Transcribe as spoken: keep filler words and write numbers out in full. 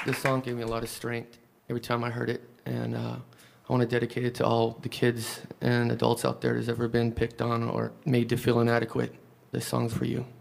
this song gave me a lot of strength every time I heard it, and uh, I want to dedicate it to all the kids and adults out there that's ever been picked on or made to feel inadequate. This song's for you.